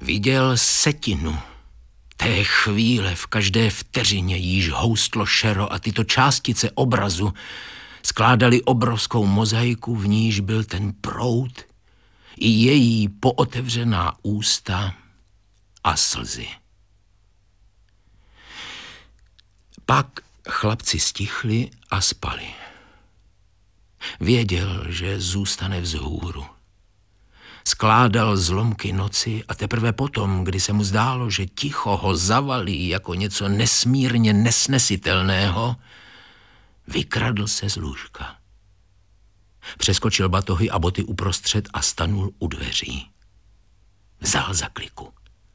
Viděl setinu. Té chvíle v každé vteřině jíž houstlo šero a tyto částice obrazu skládaly obrovskou mozaiku, v níž byl ten proud i její pootevřená ústa a slzy. Pak chlapci stichli a spali. Věděl, že zůstane vzhůru. Skládal zlomky noci a teprve potom, kdy se mu zdálo, že ticho ho zavalí jako něco nesmírně nesnesitelného, vykradl se z lůžka. Přeskočil batohy a boty uprostřed a stanul u dveří. Vzal za kliku.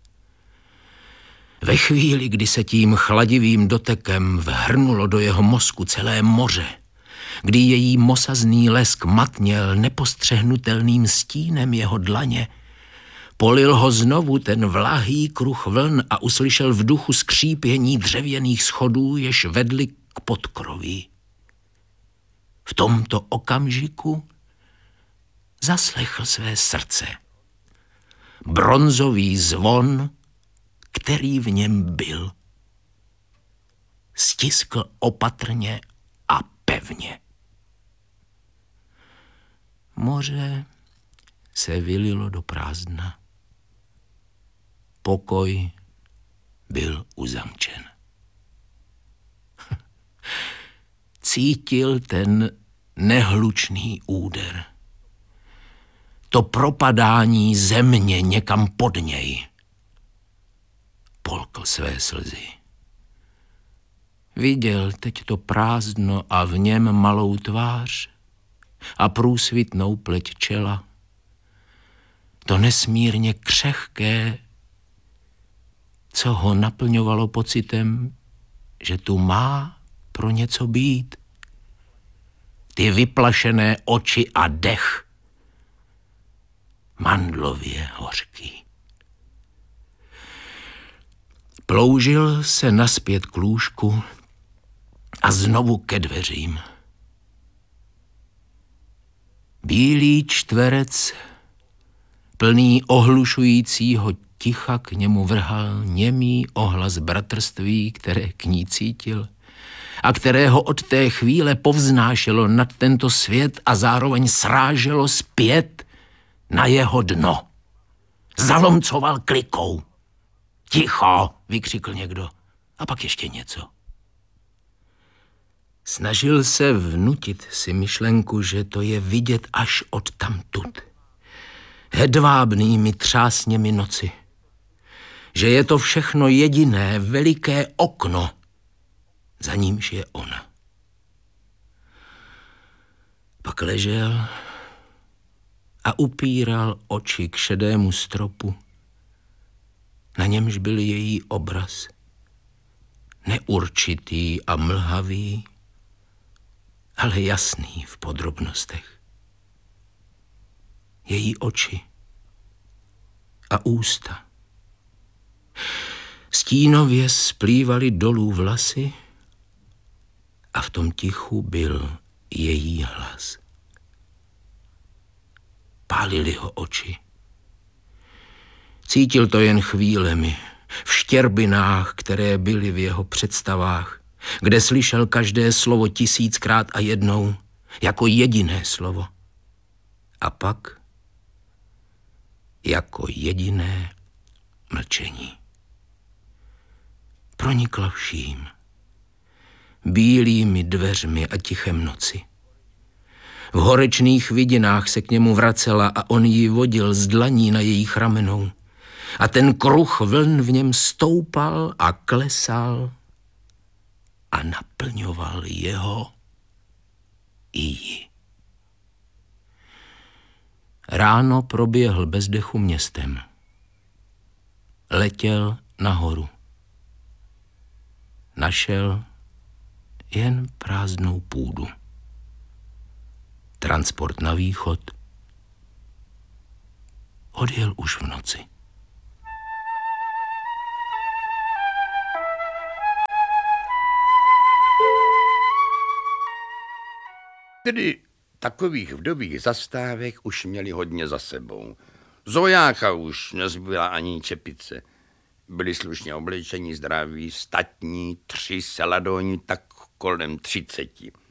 Ve chvíli, kdy se tím chladivým dotekem vhrnulo do jeho mozku celé moře, kdy její mosazný lesk matněl nepostřehnutelným stínem jeho dlaně, polil ho znovu ten vlahý kruh vln a uslyšel v duchu skřípění dřevěných schodů, jež vedly k podkroví. V tomto okamžiku zaslechl své srdce. Bronzový zvon, který v něm byl. Stiskl opatrně a pevně. Moře se vylilo do prázdna. Pokoj byl uzamčen. Cítil ten nehlučný úder. To propadání země někam pod něj. Polkl své slzy. Viděl teď to prázdno a v něm malou tvář a průsvitnou pleť čela. To nesmírně křehké, co ho naplňovalo pocitem, že tu má pro něco být. Ty vyplašené oči a dech, mandlově hořký. Ploužil se nazpět k lůžku a znovu ke dveřím. Bílý čtverec, plný ohlušujícího ticha, k němu vrhal němý ohlas bratrství, které k ní cítil a kterého od té chvíle povznášelo nad tento svět a zároveň sráželo zpět na jeho dno. Zalomcoval klikou. Ticho, vykřikl někdo. A pak ještě něco. Snažil se vnutit si myšlenku, že to je vidět až odtamtud. Hedvábnými třásněmi noci. Že je to všechno jediné veliké okno, za nímž je ona. Pak ležel a upíral oči k šedému stropu, na němž byl její obraz. Neurčitý a mlhavý, ale jasný v podrobnostech. Její oči a ústa. Stínově splývaly dolů vlasy a v tom tichu byl její hlas. Pálily ho oči. Cítil to jen chvílemi, v štěrbinách, které byly v jeho představách, kde slyšel každé slovo 1000krát a jednou, jako jediné slovo. A pak jako jediné mlčení. Pronikla vším, bílými dveřmi a tichem noci. V horečných vidinách se k němu vracela a on ji vodil z dlaní na jejich ramenou. A ten kruh vln v něm stoupal a klesal a naplňoval jeho i ji. Ráno proběhl bez dechu městem. Letěl nahoru. Našel jen prázdnou půdu. Transport na východ odjel už v noci. Tedy takových vdových zastávek už měli hodně za sebou. Z vojáka už nezbyla ani čepice. Byli slušně oblečení, zdraví, statní, 3 seladoni, tak kolem 30.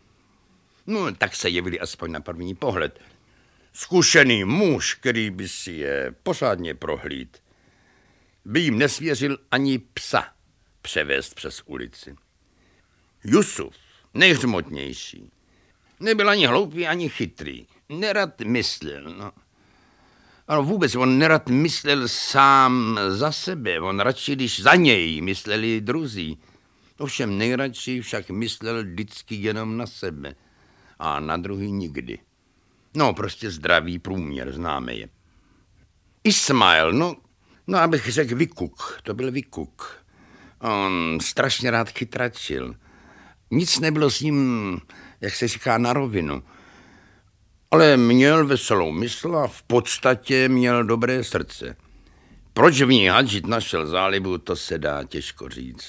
No, tak se jevili aspoň na první pohled. Zkušený muž, který by si je pořádně prohlíd, by jim nesvěřil ani psa převést přes ulici. Jusuf, nejhřmotnější, nebyl ani hloupý, ani chytrý. Nerad myslel, no. Ale vůbec on nerad myslel sám za sebe, on radši, když za něj mysleli druzí. Ovšem nejradši však myslel vždycky jenom na sebe a na druhý nikdy. No, prostě zdravý průměr, známe je. Ismail, no abych řekl vykuk, to byl vykuk. On strašně rád chytračil. Nic nebylo s ním, jak se říká, na rovinu. Ale měl veselou mysl a v podstatě měl dobré srdce. Proč v ní Hadžit našel zálibu, to se dá těžko říct.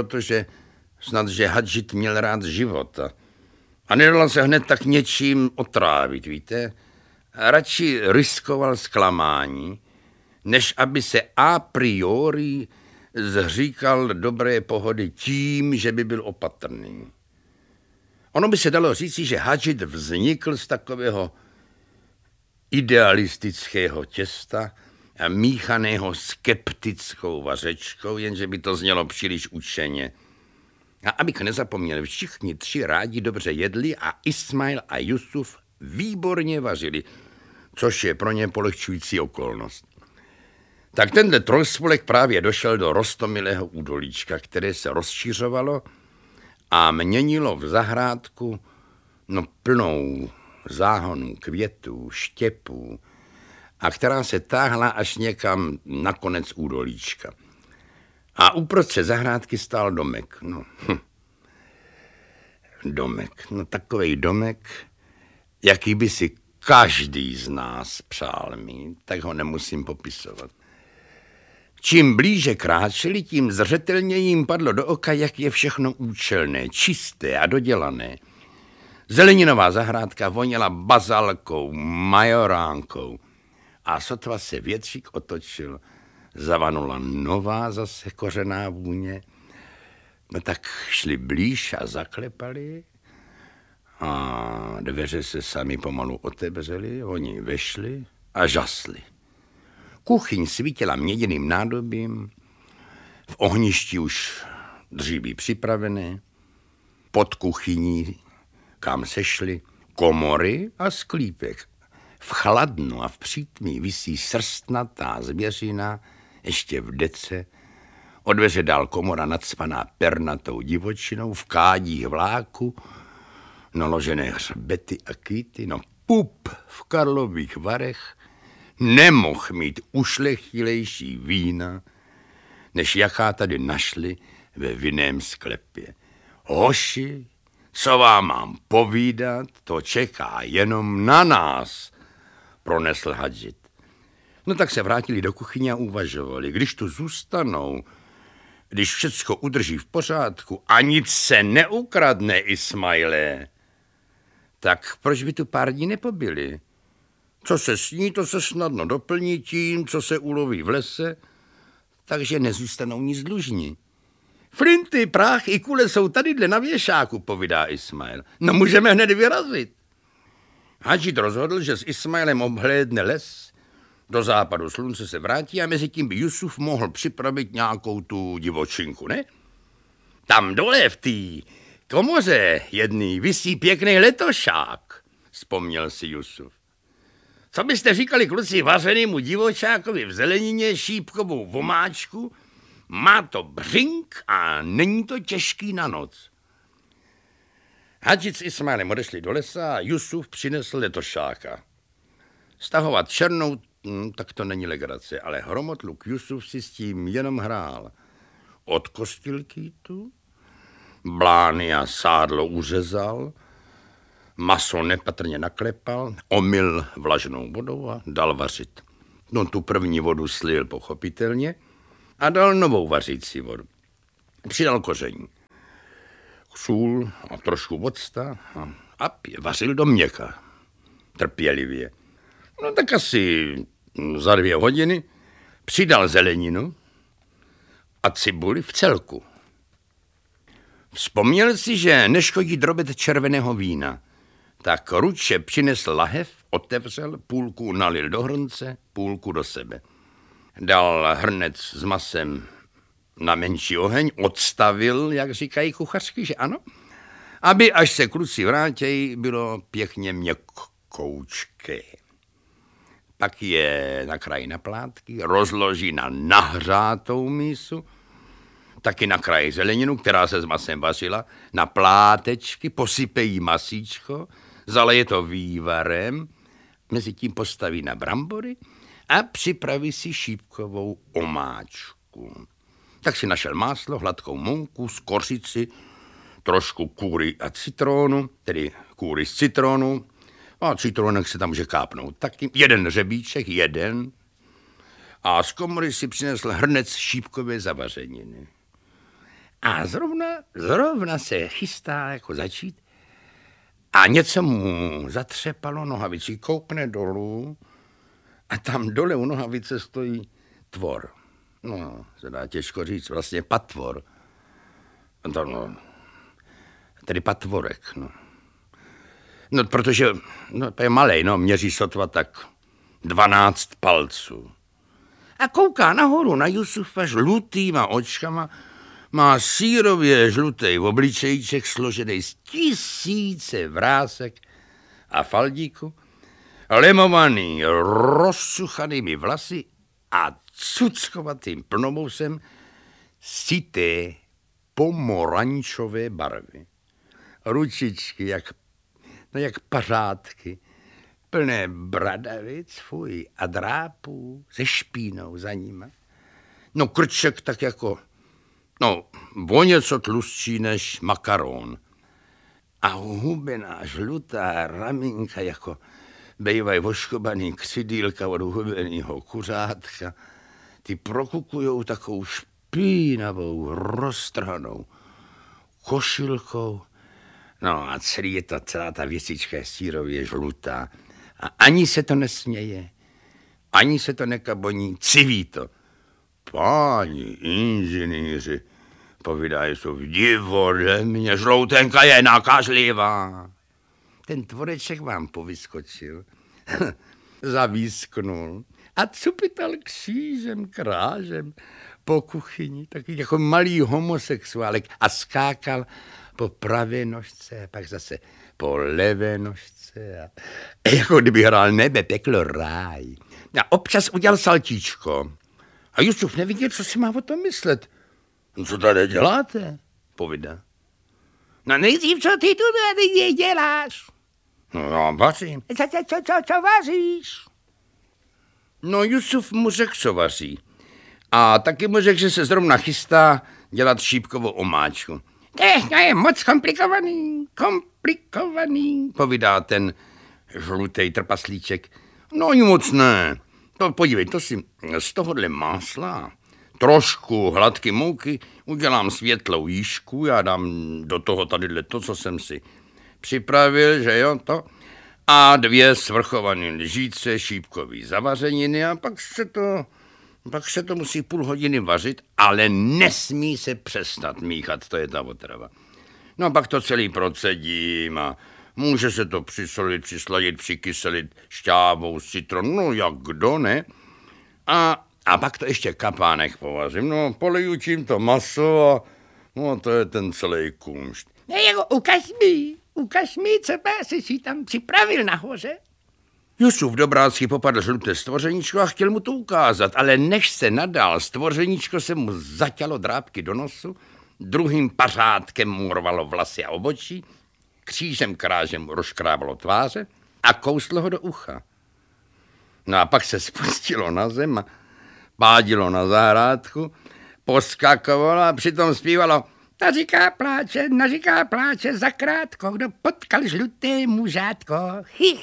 Snad, že Hadžit měl rád života. A nedal se hned tak něčím otrávit, víte? Radši riskoval zklamání, než aby se a priori zříkal dobré pohody tím, že by byl opatrný. Ono by se dalo říci, že Hadžit vznikl z takového idealistického těsta a míchaného skeptickou vařečkou, jenže by to znělo příliš učeně. A abych nezapomněl, všichni 3 rádi dobře jedli a Ismail a Jusuf výborně vařili, což je pro ně polehčující okolnost. Tak tenhle trojspolek právě došel do roztomilého údolíčka, které se rozšiřovalo a měnilo v zahrádku plnou záhonů, květů, štěpů a která se táhla až někam na konec údolíčka. A uprostřed zahrádky stál domek. Domek, takovej domek, jaký by si každý z nás přál mít, tak ho nemusím popisovat. Čím blíže kráčeli, tím zřetelně jim padlo do oka, jak je všechno účelné, čisté a dodělané. Zeleninová zahrádka voněla bazalkou, majoránkou a sotva se větřík otočil, zavanula nová zase kořená vůně. No tak šli blíž a zaklepali a dveře se sami pomalu otevřely, oni vešli a žasli. Kuchyň svítila měděným nádobím, v ohništi už dříví připravené, pod kuchyní, kam se šli, komory a sklípek. V chladnu a v přítmí visí srstnatá zvěřina, ještě v dece, od dveře dál komora nacvaná pernatou divočinou, v kádích vláku, naložené hřbety a kýty, pup v Karlových Varech nemohl mít ušlechtilejší vína, než jaká tady našli ve vinném sklepě. Hoši, co vám mám povídat, to čeká jenom na nás, pronesl Hadžit. No tak se vrátili do kuchyně a uvažovali, když tu zůstanou, když všecko udrží v pořádku a nic se neukradne, Ismaile, tak proč by tu pár dní nepobyli? Co se sní, to se snadno doplní tím, co se uloví v lese, takže nezůstanou nic dlužní. Flinty, prach i kule jsou tadyhle na věšáku, povídá Ismail. No můžeme hned vyrazit. Hadžit rozhodl, že s Ismailem obhlédne les, do západu slunce se vrátí a mezi tím by Jusuf mohl připravit nějakou tu divočinku, ne? Tam dole v té komoře jedný visí pěkný letošák, vzpomněl si Jusuf. Co byste říkali, kluci, vařenému divočákovi v zelenině šípkovou vomáčku? Má to břink a není to těžký na noc. Hadžit s Ismailem odešli do lesa a Jusuf přinesl letošáka. Stahovat černou, tak to není legrace, ale hromotluk Jusuf si s tím jenom hrál. Odkostil kýtu, blány a sádlo uřezal, maso nepatrně naklepal, omyl vlažnou vodou a dal vařit. Tu první vodu slil pochopitelně a dal novou vařící vodu. Přidal koření, sůl a trošku octa a vařil do měka. Trpělivě. Tak asi Za 2 hodiny přidal zeleninu a cibuli v celku. Vzpomněl si, že neškodí drobet červeného vína, tak ruče přinesl lahev, otevřel, půlku nalil do hrnce, půlku do sebe. Dal hrnec s masem na menší oheň, odstavil, jak říkají kuchařky, že ano, aby až se kluci vrátějí, bylo pěkně měkkoučké. Pak je nakrájí na plátky, rozloží na nahřátou mísu, taky nakrájí zeleninu, která se s masem vařila, na plátečky, posypejí masíčko, zaleje to vývarem, mezi tím postaví na brambory a připraví si šípkovou omáčku. Tak si našel máslo, hladkou mouku, skořici, trošku kůry a citrónu, tedy kůry z citronu, a citronek se tam může kápnout taky, 1 řebíček, 1. A z komory si přinesl hrnec šípkové zavařeniny. A zrovna se chystá jako začít a něco mu zatřepalo nohavici, koukne dolů a tam dole u nohavice stojí tvor. No, se dá těžko říct, vlastně patvor. Tedy patvorek, no. No, protože to je malej, měří sotva tak 12 palců. A kouká nahoru na Jusufa žlutýma očkama, má sírově žlutý obličejček složený z 1000 vrásek a faldíku, lemovaný rozsuchanými vlasy a cuckovatým plnomousem syté pomorančové barvy. Ručičky jak pařádky, plné bradavic, fuj, a drápů se špínou za nima. No krček tak jako, o něco tlustší než makaron. A hubená žlutá ramínka jako bejvaj voškobaný křidýlka od hubenýho kuřátka. Ty prokukujou takovou špínavou, roztrhanou košilkou. No a celá ta věcička je sírově žlutá. A ani se to nesměje, ani se to nekaboní, civí to. Páni inženýři, povídají, jsou divode mě, žloutenka je nakažlivá. Ten tvoreček vám povyskočil, zavísknul a cupital křížem, krážem po kuchyni, taky jako malý homosexuálek a skákal po pravé nožce a pak zase po levé nožce a jako kdyby hrál nebe, peklo, ráj. A občas udělal saltíčko. A Jusuf neviděl, co si má o tom myslet. No, co tady děláte? Povídá. No nejdřív, co ty tu tady děláš? No já vařím. Co vaříš? No Jusuf mu řekl, co vaří. A taky mu řekl, že se zrovna chystá dělat šípkovou omáčku. To je moc komplikovaný, povídá ten žlutej trpaslíček. No i moc ne. To podívej, to si z tohohle másla, trošku hladké mouky, udělám světlou jížku, já dám do toho tadyhle to, co jsem si připravil, že jo, to, a 2 svrchované lžíce šípkový zavařeniny a pak se to musí půl hodiny vařit, ale nesmí se přestat míchat, to je ta otrava. No pak to celý procedím a může se to přisolit, přisladit, přikyselit šťávou z citronu, no jak kdo, ne? A pak to ještě kapánek povařím, no poliju tím to maso a no to je ten celý kumšt. Ukaž mi, co jsi tam připravil nahoře. Jusuf dobrácky popadl žluté stvořeníčko a chtěl mu to ukázat, ale než se nadal, stvořeníčko se mu zaťalo drápky do nosu, druhým pařádkem mu rvalo vlasy a obočí, křížem krážem rozkrábalo tváře a kouslo ho do ucha. No a pak se spustilo na zem a pádilo na zahrádku, poskakovalo a přitom zpívalo naříká pláče zakrátko, kdo potkal žluté mužátko. Hi,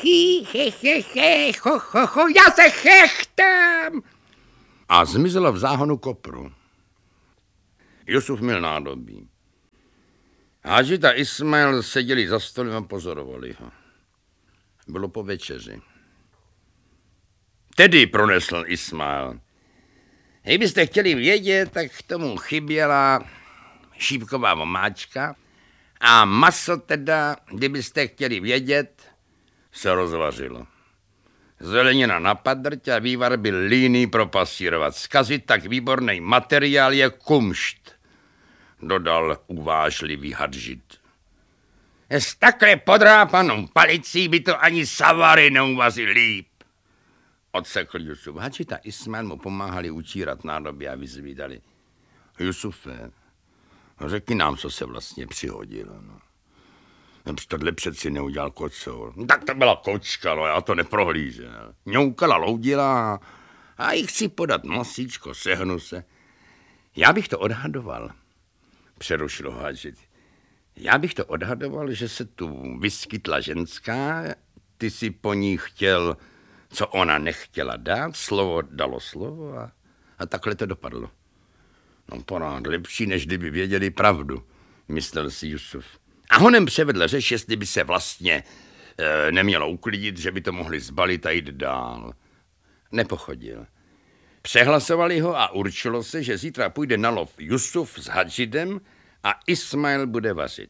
ho, já se chechtám. A zmizelo v záhonu kopru. Jusuf měl nádobí. Hadžit a Ismail seděli za stolem a pozorovali ho. Bylo po večeři. Tedy pronesl Ismail. Kdybyste chtěli vědět, tak k tomu chyběla šípková omáčka a maso teda, kdybyste chtěli vědět, se rozvařilo. Zelenina na padrť a vývar byl líný propasírovat. Zkazit tak výborný materiál je kumšt, dodal uvážlivý Hadžid. S takhle podrápanou palicí by to ani savary neuvařil líp, odsekl Jusuf. Hadžid a Ismail mu pomáhali učírat nádoby a vyzvídali. Jusufe, řekni nám, co se vlastně přihodilo. No. Tohle přeci neudělal kocour. Tak to byla kočka, no, já to neprohlížel. Ňoukala, loudila a jí chci podat nosíčko, sehnu se. Já bych to odhadoval, přerušil ho Hadžid. Já bych to odhadoval, že se tu vyskytla ženská, ty si po ní chtěl, co ona nechtěla dát, slovo dalo slovo a takhle to dopadlo. No porád, lepší, než kdyby věděli pravdu, myslel si Jusuf. A honem převedl řeč, jestli by se vlastně nemělo uklidit, že by to mohli zbalit a jít dál. Nepochodil. Přehlasovali ho a určilo se, že zítra půjde na lov Jusuf s Hadžidem a Ismail bude vařit.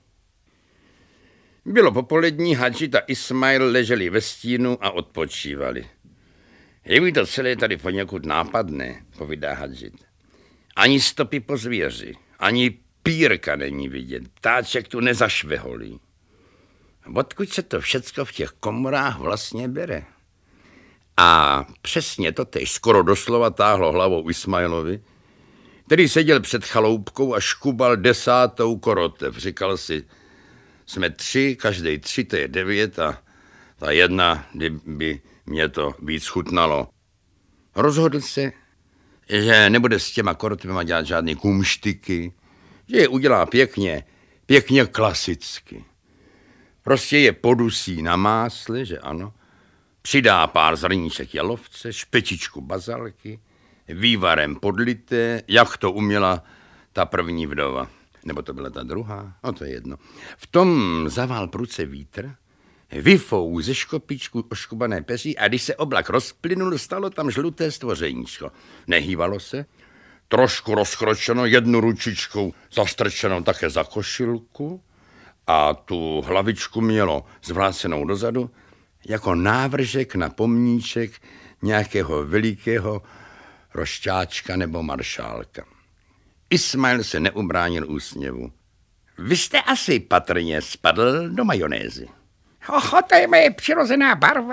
Bylo popolední, Hadžid a Ismail leželi ve stínu a odpočívali. Je mi to celé tady poněkud nápadné, povídá Hadžid. Ani stopy po zvěři, ani pírka není vidět, ptáček tu nezašveholí. Odkud se to všecko v těch komorách vlastně bere? A přesně to tež skoro doslova táhlo hlavou Ismailovi, který seděl před chaloupkou a škubal 10. korotev. Říkal si, jsme 3, každej 3, to je 9 a ta jedna, kdyby mě to víc chutnalo. Rozhodl se, že nebude s těma korotvema dělat žádný kumštiky, že je udělá pěkně klasicky. Prostě je podusí na másle, že ano, přidá pár zrníček jalovce, špečičku bazalky, vývarem podlité, jak to uměla ta první vdova. Nebo to byla ta druhá, no to je jedno. V tom zavál pruce vítr, vyfou ze škopičku oškubané peří a když se oblak rozplynul, stalo tam žluté stvořeníčko. Nehývalo se, trošku rozkročeno, jednu ručičkou zastrčenou také za košilku a tu hlavičku mělo zvrácenou dozadu jako návržek na pomníček nějakého velikého rošťáčka nebo maršálka. Ismail se neubránil úsměvu. Vy jste asi patrně spadl do majonézy. To je moje přirozená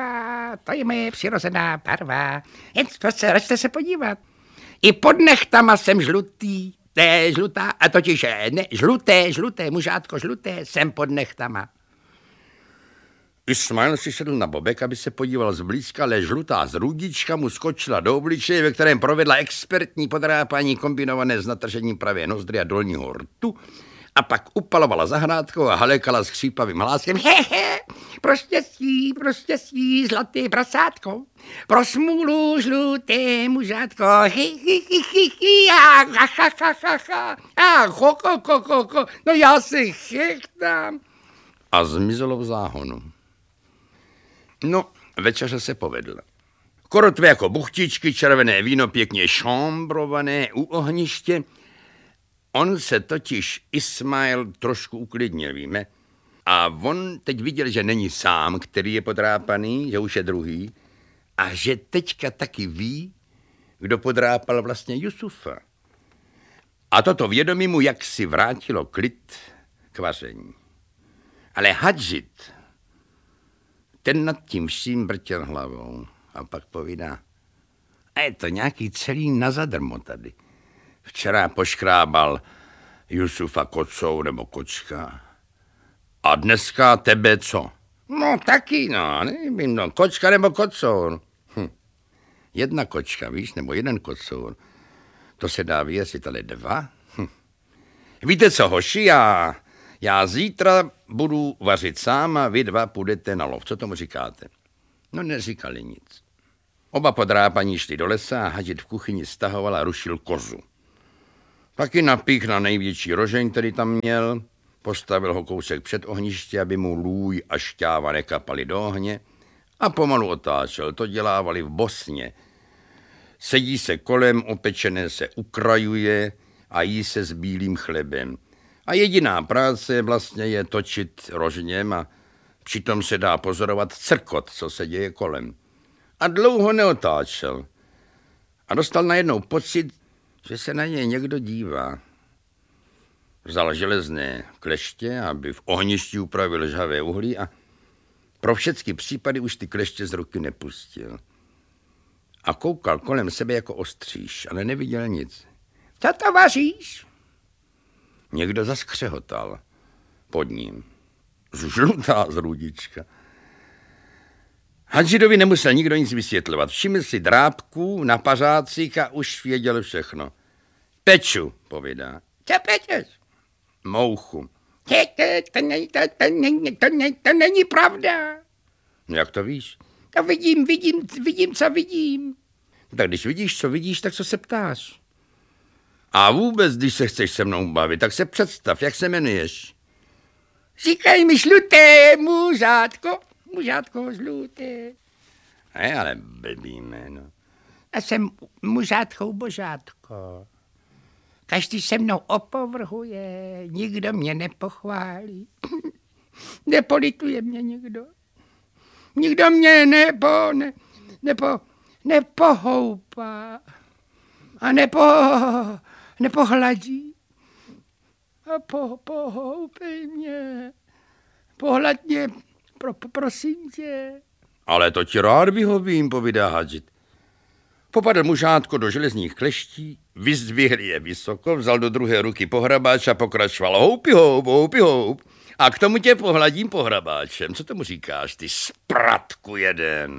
barva, Jen račte se podívat. I pod nechtama jsem žlutý, žlutá, a totiž ne, žluté, mužátko žluté, jsem pod nechtama. Ismail si sedl na bobek, aby se podíval zblízka, ale žlutá zrůdička mu skočila do obličeje, ve kterém provedla expertní podrápání kombinované s natržením pravé nozdry a dolního rtu a pak upalovala zahrádkou a halekala s křípavým hláskem. Hehe, pro štěstí, zlaté prasátko, pro smůlu žluté mužátko, no já se chechtám. A zmizelo v záhonu. No, večeře se povedla. Korotve jako buchtičky, červené víno pěkně šombrované u ohniště. On se totiž Ismail trošku uklidnil, víme. A on teď viděl, že není sám, který je podrápaný, že už je druhý. A že teďka taky ví, kdo podrápal vlastně Jusufa. A toto vědomí mu jaksi vrátilo klid k vaření. Ale Hadžid, ten nad tím vším vrtěl hlavou a pak povídá, a je to nějaký celý na zadrmo tady. Včera poškrábal Jusufa kocou nebo kočka. A dneska tebe co? No taky, no, nevím, no, kočka nebo kocour. Jedna kočka, víš, nebo jeden kocour. To se dá věřit, ale 2? Víte co, hoši, já zítra budu vařit sám a vy 2 půjdete na lov. Co tomu říkáte? No neříkali nic. Oba podrápaní šli do lesa a Hadžid v kuchyni stahoval a rušil kozu. Pak ji napích na největší rožeň, který tam měl, postavil ho kousek před ohniště, aby mu lůj a šťáva nekapaly do ohně A pomalu otáčel, to dělávali v Bosně. Sedí se kolem, opečené se ukrajuje a jí se s bílým chlebem. A jediná práce vlastně je točit rožněm a přitom se dá pozorovat crkot, co se děje kolem. A dlouho neotáčel. A dostal najednou pocit, že se na něj někdo dívá. Vzal železné kleště, aby v ohništi upravil žhavé uhlí a pro všechny případy už ty kleště z ruky nepustil. A koukal kolem sebe jako ostříž, ale neviděl nic. Co to vaříš? Někdo zaskřehotal pod ním. Žlutá zrudička. Hadžidovi nemusel nikdo nic vysvětlovat. Všiml si drápků na pařácích a už věděl všechno. Peču, povídá. Co pečeš? Mouchu. To není pravda. Jak to víš? To vidím, co vidím. Tak když vidíš, co vidíš, tak co se ptáš? A vůbec, když se chceš se mnou bavit, tak se představ, jak se jmenuješ. Říkaj mi žluté, mužátko žluté. Ale blbý jméno. Já jsem mužátkou božátko. Každý se mnou opovrhuje, nikdo mě nepochválí. Nepolituje mě nikdo. Nikdo mě nepohoupá a nepohladí. A pohoupej mě, pohlad mě, prosím tě. Ale to ti rád vyhovím, povídá Hadžit. Popadl mužátko do železných kleští, vyzdvihl je vysoko, vzal do druhé ruky pohrabáč a pokračoval houpi houp. A k tomu tě pohladím pohrabáčem. Co tomu říkáš, ty spratku jeden?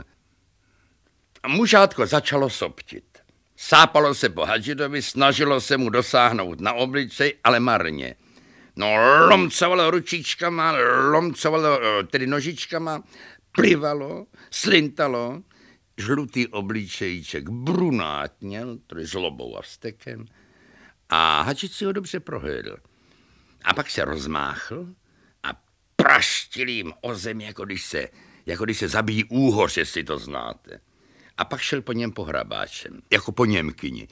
A mužátko začalo soptit. Sápalo se po Hadžidovi, snažilo se mu dosáhnout na obličej, ale marně. No, lomcovalo ručičkama, lomcovalo tedy nožičkama, plivalo, slintalo, žlutý obličejček brunátněl, tedy zlobou a vztekem, a Hadžid si ho dobře prohlédl. A pak se rozmáchl a praštil jim o zem, jako když se zabíjí úhoř, jestli to znáte. A pak šel po něm pohrabáčem, jako po Němkyni.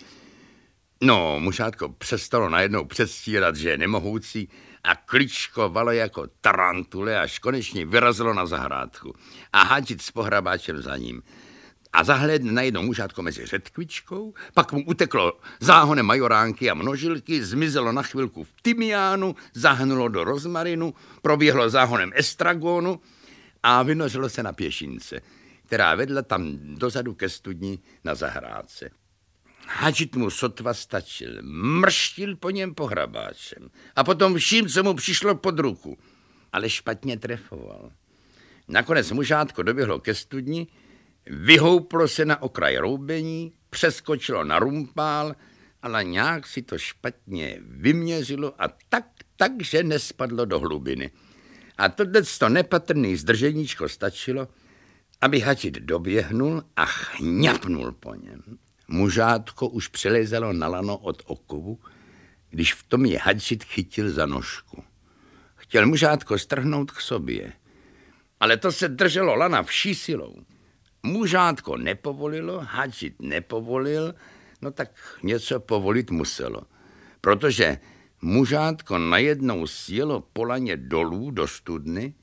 No, mužátko přestalo najednou předstírat, že je nemohoucí a kličkovalo jako tarantule, až konečně vyrazilo na zahrádku. A Hadžid s pohrabáčem za ním. A zahlédl najednou mužátko mezi řetkvičkou, pak mu uteklo záhonem majoránky a množilky, zmizelo na chvilku v tymiánu, zahnulo do rozmarinu, proběhlo záhonem estragonu a vynořilo se na pěšince, která vedla tam dozadu ke studni na zahrádce. Hadžid mu sotva stačil, mrštil po něm pohrabáčem a potom vším, co mu přišlo pod ruku, ale špatně trefoval. Nakonec mužátko doběhlo ke studni, vyhouplo se na okraj roubení, přeskočilo na rumpál, ale nějak si to špatně vyměřilo a takže nespadlo do hlubiny. A tohleto nepatrný zdrženíčko stačilo, aby Hadžid doběhnul a chňapnul po něm. Mužátko už přelezalo na lano od okovu, když v tom je Hadžid chytil za nožku. Chtěl mužátko strhnout k sobě, ale to se drželo lana vší silou. Mužátko nepovolilo, Hadžid nepovolil, no tak něco povolit muselo, protože mužátko najednou sjelo po laně dolů do studny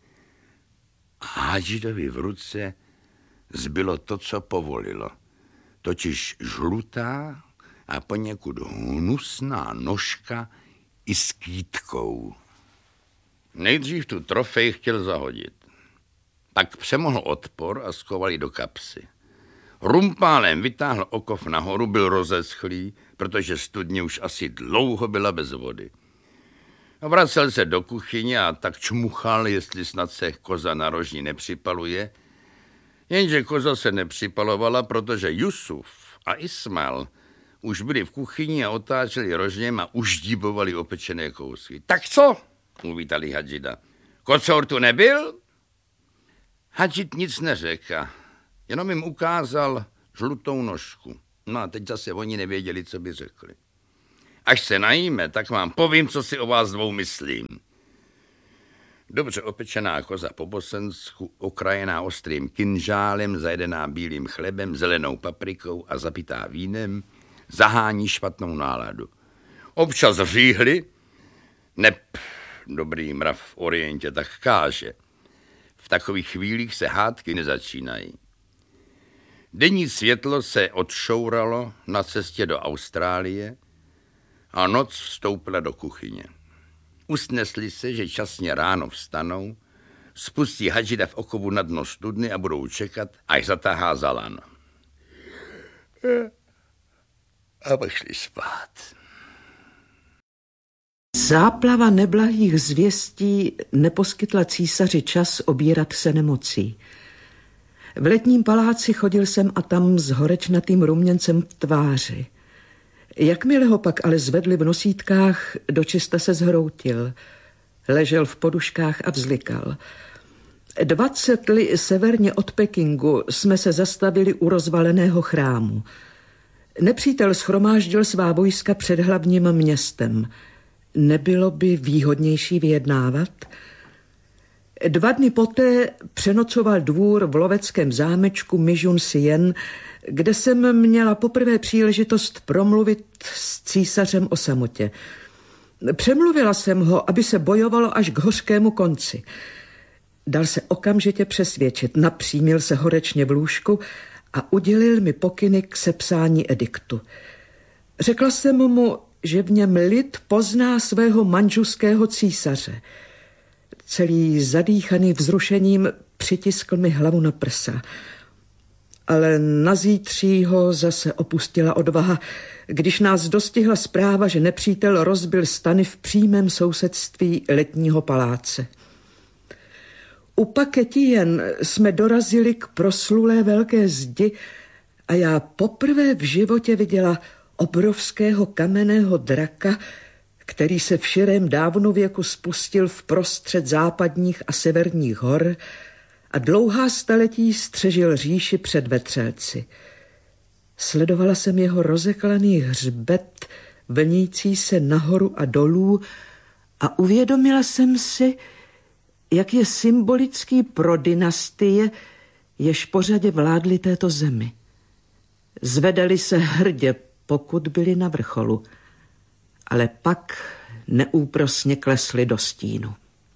a Hadžidovi v ruce zbylo to, co povolilo. Totiž žlutá a poněkud hnusná nožka i s kýtkou. Nejdřív tu trofej chtěl zahodit. Pak přemohl odpor a schoval ji do kapsy. Rumpálem vytáhl okov nahoru, byl rozeschlý, protože studně už asi dlouho byla bez vody. Vracel se do kuchyně a tak čmuchal, jestli snad se koza na rožní nepřipaluje, jenže koza se nepřipalovala, protože Jusuf a Ismail už byli v kuchyni a otáčeli rožněm a uždíbovali opečené kousky. Tak co? Uvítali Hadžida. Kocour tu nebyl? Hadžid nic neřekl, jenom jim ukázal žlutou nožku. No a teď zase oni nevěděli, co by řekli. Až se najíme, tak vám povím, co si o vás dvou myslím. Dobře opečená koza po bosensku, okrajená ostrým kinžálem, zajedená bílým chlebem, zelenou paprikou a zapitá vínem, zahání špatnou náladu. Občas říhli, dobrý mrav v Orientě tak káže. V takových chvílích se hádky nezačínají. Denní světlo se odšouralo na cestě do Austrálie a noc vstoupila do kuchyně. Usnesli se, že časně ráno vstanou, spustí Hadžida v okovu na dno studny a budou čekat, až zatahá za lano. A pak šli spát. Záplava neblahých zvěstí neposkytla císaři čas obírat se nemocí. V letním paláci chodil jsem a tam s horečnatým ruměncem v tváři. Jakmile ho pak ale zvedli v nosítkách, dočista se zhroutil. Ležel v poduškách a vzlikal. 20 li severně od Pekingu jsme se zastavili u rozvaleného chrámu. Nepřítel shromáždil svá vojska před hlavním městem. Nebylo by výhodnější vyjednávat? 2 dny poté přenocoval dvůr v loveckém zámečku Mijun Sien, kde jsem měla poprvé příležitost promluvit s císařem o samotě. Přemluvila jsem ho, aby se bojovalo až k hořkému konci. Dal se okamžitě přesvědčit, napřímil se horečně v lůžku a udělil mi pokyny k sepsání ediktu. Řekla jsem mu, že v něm lid pozná svého manžuského císaře. Celý zadýchaný vzrušením přitiskl mi hlavu na prsa. Ale nazítří ho zase opustila odvaha, když nás dostihla zpráva, že nepřítel rozbil stany v přímém sousedství letního paláce. U Paketien jsme dorazili k proslulé velké zdi a já poprvé v životě viděla obrovského kamenného draka, který se v širém dávnověku spustil v prostřed západních a severních hor a dlouhá staletí střežil říši před vetřelci. Sledovala jsem jeho rozeklaný hřbet, vlnící se nahoru a dolů a uvědomila jsem si, jak je symbolický pro dynastie, jež pořadě vládly této zemi. Zvedali se hrdě, pokud byli na vrcholu, ale pak neúprosně klesli do stínu.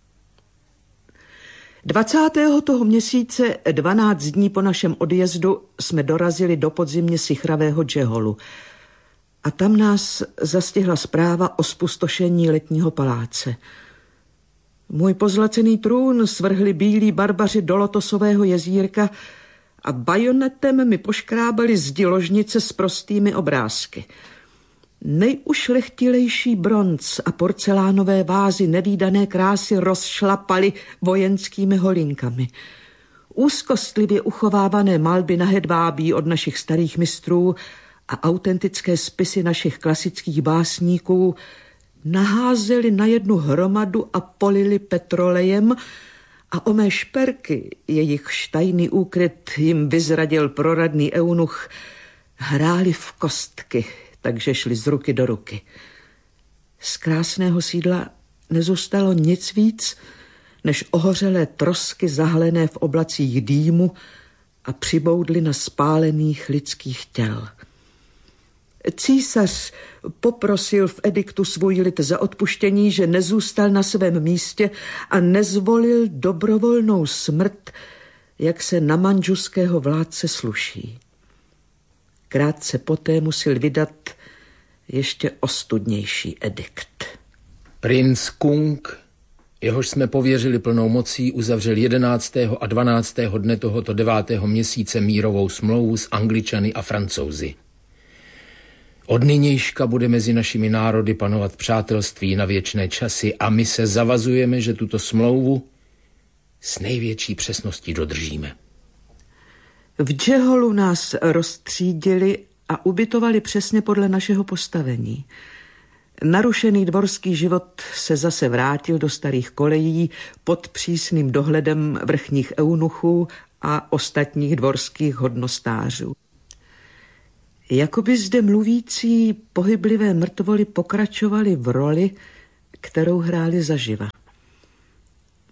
20. toho měsíce, 12 dní po našem odjezdu, jsme dorazili do podzimně sichravého Džeholu a tam nás zastihla zpráva o zpustošení letního paláce. Můj pozlacený trůn svrhli bílí barbaři do Lotosového jezírka a bajonetem mi poškrábali zdi ložnice s prostými obrázky. Nejušlechtilejší bronz a porcelánové vázy nevídané krásy rozšlapaly vojenskými holinkami. Úzkostlivě uchovávané malby na hedvábí od našich starých mistrů a autentické spisy našich klasických básníků naházeli na jednu hromadu a polili petrolejem a o mé šperky, jejich tajný úkryt jim vyzradil proradný eunuch, hráli v kostky, takže šli z ruky do ruky. Z krásného sídla nezůstalo nic víc, než ohořelé trosky zahalené v oblacích dýmu a přiboudly na spálených lidských těl. Císař poprosil v ediktu svůj lid za odpuštění, že nezůstal na svém místě a nezvolil dobrovolnou smrt, jak se na manžuského vládce sluší. Krátce poté musel vydat ještě ostudnější edikt. Princ Kung, jehož jsme pověřili plnou mocí, uzavřel 11. a 12. dne tohoto 9. měsíce mírovou smlouvu s Angličany a Francouzi. Od nynějška bude mezi našimi národy panovat přátelství na věčné časy a my se zavazujeme, že tuto smlouvu s největší přesností dodržíme. V Džeholu nás rozstřídili a ubytovali přesně podle našeho postavení. Narušený dvorský život se zase vrátil do starých kolejí pod přísným dohledem vrchních eunuchů a ostatních dvorských hodnostářů. Jakoby zde mluvící pohyblivé mrtvoly pokračovaly v roli, kterou hráli zaživa.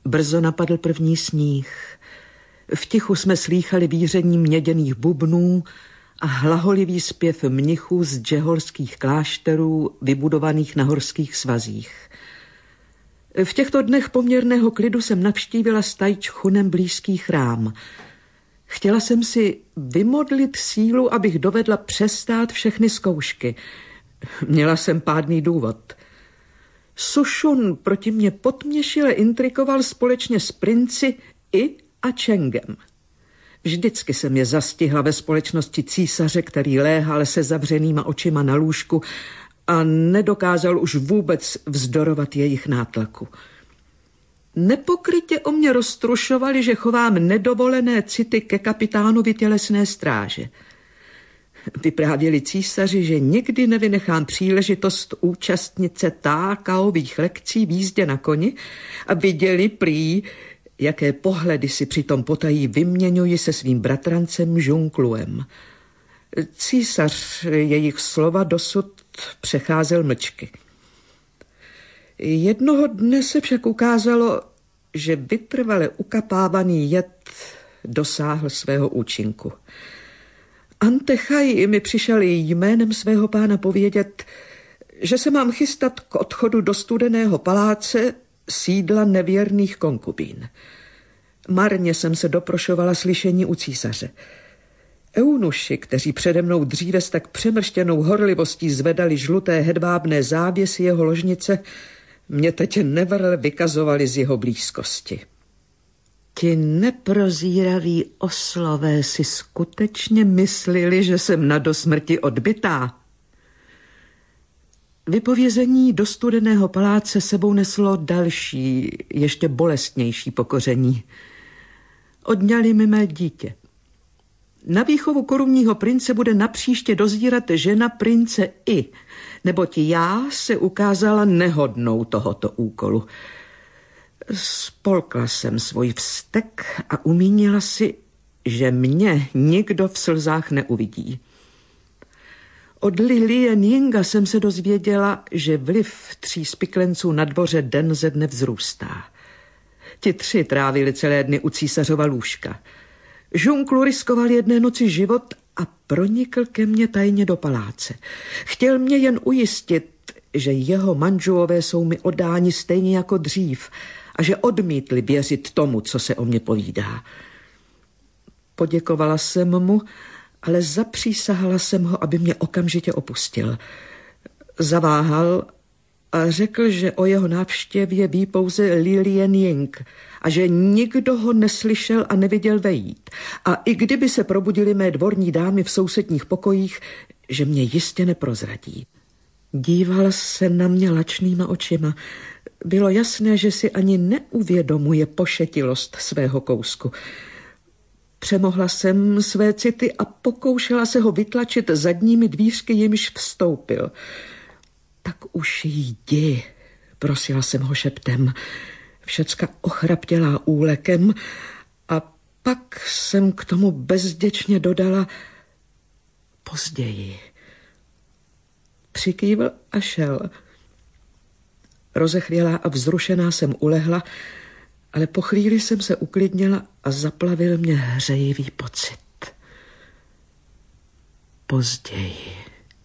Brzo napadl první sníh. V tichu jsme slýchali víření měděných bubnů a hlaholivý zpěv mnichů z džeholských klášterů vybudovaných na horských svazích. V těchto dnech poměrného klidu jsem navštívila s Taichchunem blízký chrám. Chtěla jsem si vymodlit sílu, abych dovedla přestát všechny zkoušky. Měla jsem pádný důvod. Sušun proti mě potměšile intrikoval společně s princi I a Chengem. Vždycky jsem je zastihla ve společnosti císaře, který léhal se zavřenýma očima na lůžku a nedokázal už vůbec vzdorovat jejich nátlaku. Nepokrytě o mě roztrušovali, že chovám nedovolené city ke kapitánovi tělesné stráže. Vyprávěli císaři, že nikdy nevynechám příležitost účastnit se tákaových lekcí v jízdě na koni a viděli prý, jaké pohledy si přitom potají vyměňuji se svým bratrancem Žunkluem. Císař jejich slova dosud přecházel mlčky. Jednoho dne se však ukázalo, že vytrvale ukapávaný jed dosáhl svého účinku. Antechaj mi přišel jménem svého pána povědět, že se mám chystat k odchodu do studeného paláce, sídla nevěrných konkubín. Marně jsem se doprošovala slyšení u císaře. Eunuši, kteří přede mnou dříve s tak přemrštěnou horlivostí zvedali žluté hedvábné závěsy jeho ložnice, mě teď nevrle vykazovali z jeho blízkosti. Ti neprozíraví oslové si skutečně myslili, že jsem na dosmrti odbytá. Vypovězení do studeného paláce sebou neslo další, ještě bolestnější pokoření. Odňali mi mé dítě. Na výchovu korunního prince bude napříště dozírat žena prince I, neboť já se ukázala nehodnou tohoto úkolu. Spolkla jsem svůj vztek a umínila si, že mě nikdo v slzách neuvidí. Od Li Lien-Yinga jsem se dozvěděla, že vliv 3 spiklenců na dvoře den ze dne vzrůstá. Ti 3 trávili celé dny u císařova lůžka. Žunklu riskoval jedné noci život a pronikl ke mně tajně do paláce. Chtěl mě jen ujistit, že jeho manželové jsou mi oddáni stejně jako dřív a že odmítli věřit tomu, co se o mě povídá. Poděkovala jsem mu, ale zapřísahala jsem ho, aby mě okamžitě opustil. Zaváhal a řekl, že o jeho návštěvě ví pouze Li Lien-Ying a že nikdo ho neslyšel a neviděl vejít. A i kdyby se probudily mé dvorní dámy v sousedních pokojích, že mě jistě neprozradí. Díval se na mě lačnýma očima. Bylo jasné, že si ani neuvědomuje pošetilost svého kousku. Přemohla jsem své city a pokoušela se ho vytlačit zadními dvířky, jimž vstoupil. Tak už jdi, prosila jsem ho šeptem. Všecka ochraptělá úlekem a pak jsem k tomu bezděčně dodala později. Přikývl a šel. Rozechvělá a vzrušená jsem ulehla, ale po chvíli jsem se uklidnila a zaplavil mě hřejivý pocit. Později.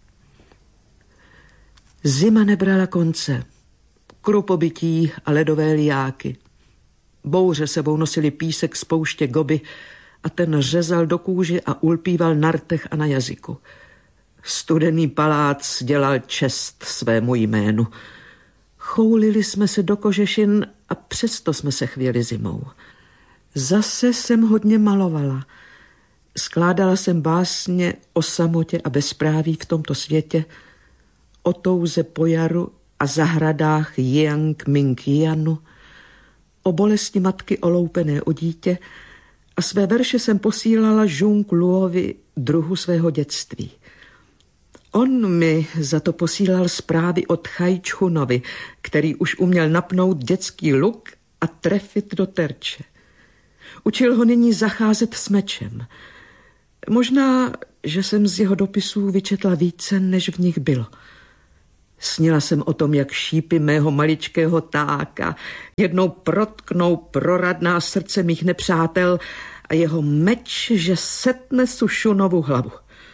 Zima nebrala konce. Krupobytí a ledové liáky. Bouře sebou nosili písek z pouště Gobi a ten řezal do kůže a ulpíval na rtech a na jazyku. Studený palác dělal čest svému jménu. Choulili jsme se do kožešin a přesto jsme se chvěli zimou. Zase jsem hodně malovala. Skládala jsem básně o samotě a bezpráví v tomto světě, o touze po jaru a zahradách Jiang Mingjianu, o bolesti matky oloupené o dítě a své verše jsem posílala Žung Luovi, druhu svého dětství. On mi za to posílal zprávy od Taichchunovi, který už uměl napnout dětský luk a trefit do terče. Učil ho nyní zacházet s mečem. Možná, že jsem z jeho dopisů vyčetla více, než v nich bylo. Snila jsem o tom, jak šípy mého maličkého táka jednou protknou proradná srdce mých nepřátel a jeho meč, že setne Sušunovu hlavu.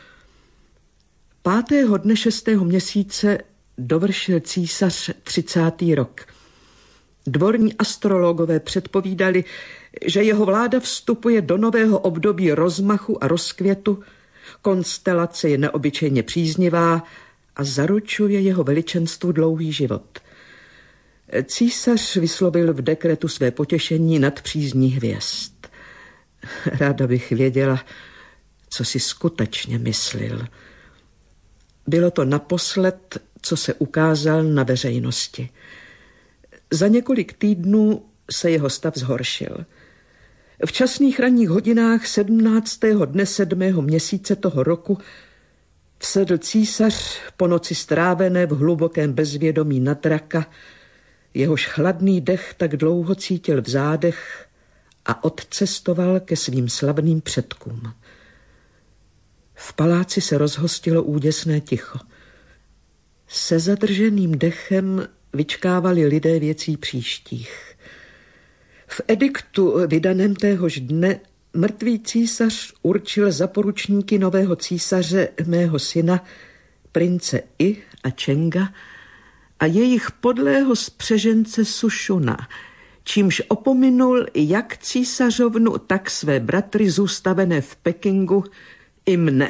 5. dne 6. měsíce dovršil císař 30. rok. Dvorní astrologové předpovídali, že jeho vláda vstupuje do nového období rozmachu a rozkvětu, konstelace je neobyčejně příznivá a zaručuje jeho veličenstvu dlouhý život. Císař vyslovil v dekretu své potěšení nad přízní hvězd. Ráda bych věděla, co si skutečně myslil. Bylo to naposled, co se ukázal na veřejnosti. Za několik týdnů se jeho stav zhoršil. V časných ranních hodinách 17. dne 7. měsíce toho roku vsedl císař po noci strávené v hlubokém bezvědomí na draka, jehož chladný dech tak dlouho cítil v zádech, a odcestoval ke svým slavným předkům. V paláci se rozhostilo úděsné ticho. Se zadrženým dechem vyčkávali lidé věcí příštích. V ediktu vydaném téhož dne mrtvý císař určil za poručníky nového císaře mého syna, prince I a Čenga, a jejich podlého spřežence Sušuna, čímž opominul jak císařovnu, tak své bratry zůstavené v Pekingu i mne.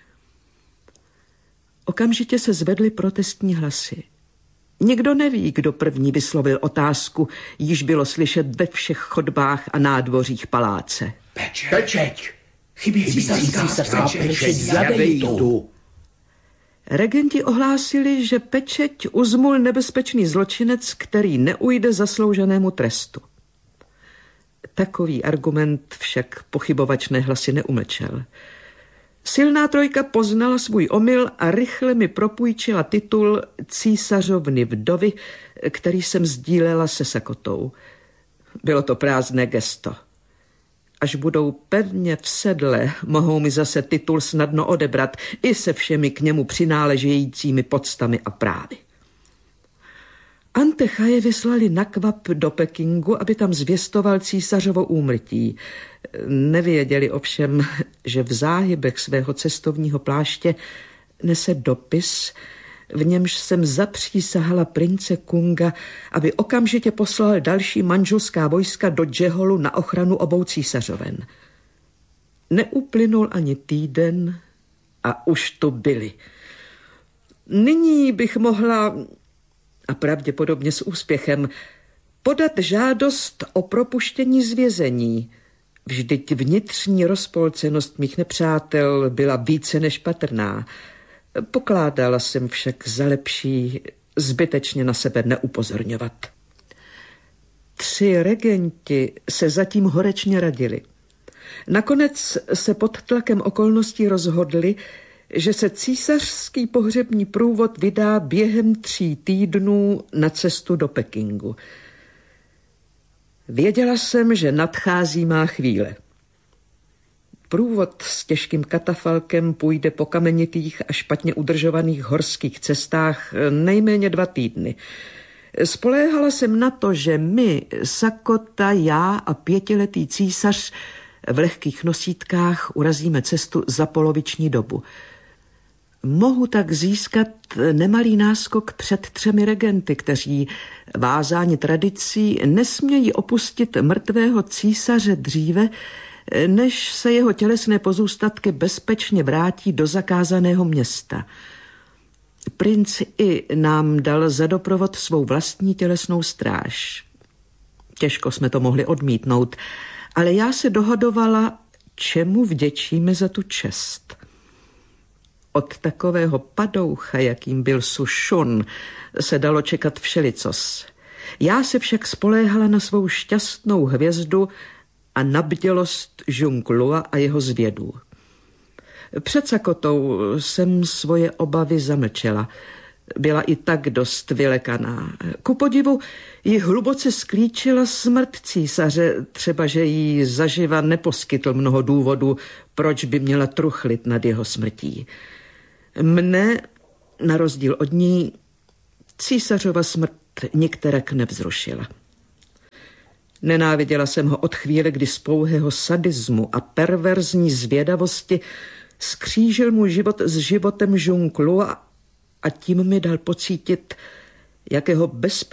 Okamžitě se zvedly protestní hlasy. Nikdo neví, kdo první vyslovil otázku, již bylo slyšet ve všech chodbách a nádvořích paláce. Pečeť! Chybí císařská pečeť, zjadej tu! Regenti ohlásili, že pečeť uzmul nebezpečný zločinec, který neujde zaslouženému trestu. Takový argument však pochybovačné hlasy neumlčel. Silná trojka poznala svůj omyl a rychle mi propůjčila titul císařovny vdovy, který jsem sdílela se Sakotou. Bylo to prázdné gesto. Až budou pevně v sedle, mohou mi zase titul snadno odebrat i se všemi k němu přináležejícími poctami a právy. Antechaje vyslali na kvap do Pekingu, aby tam zvěstoval císařovo úmrtí. Nevěděli ovšem, že v záhybech svého cestovního pláště nese dopis, v němž jsem zapřísahala prince Kunga, aby okamžitě poslal další manželská vojska do Džeholu na ochranu obou císařoven. Neuplynul ani týden a už tu byli. Nyní bych mohla, a pravděpodobně s úspěchem, podat žádost o propuštění z vězení. Vždyť vnitřní rozpolcenost mých nepřátel byla více než patrná. Pokládala jsem však za lepší zbytečně na sebe neupozorňovat. 3 regenti se zatím horečně radili. Nakonec se pod tlakem okolností rozhodli, že se císařský pohřební průvod vydá během 3 týdnů na cestu do Pekingu. Věděla jsem, že nadchází má chvíle. Průvod s těžkým katafalkem půjde po kamenitých a špatně udržovaných horských cestách nejméně 2 týdny. Spoléhala jsem na to, že my, Sakota, já a 5letý císař v lehkých nosítkách urazíme cestu za poloviční dobu. Mohu tak získat nemalý náskok před 3 regenty, kteří, vázáni tradicí, nesmějí opustit mrtvého císaře dříve, než se jeho tělesné pozůstatky bezpečně vrátí do zakázaného města. Princ I nám dal za doprovod svou vlastní tělesnou stráž. Těžko jsme to mohli odmítnout, ale já se dohadovala, čemu vděčíme za tu čest. Od takového padoucha, jakým byl Sušun, se dalo čekat všelicos. Já se však spoléhala na svou šťastnou hvězdu a na bdělost Žunglua a jeho zvědů. Před Sakotou jsem svoje obavy zamlčela. Byla i tak dost vylekaná. Ku podivu ji hluboce sklíčila smrt císaře, třeba že jí zaživa neposkytl mnoho důvodů, proč by měla truchlit nad jeho smrtí. Mne, na rozdíl od ní, Císařova smrt nikterak nevzrušila. Nenáviděla jsem ho od chvíle, kdy z pouhého sadismu a perverzní zvědavosti skřížil můj život s životem Jean Claude a tím mi dal pocítit, jakého